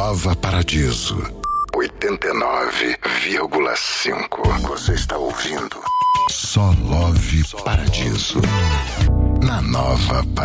Nova Paradiso 89,5. Você está ouvindo Só Love Paradiso na Nova Paradiso.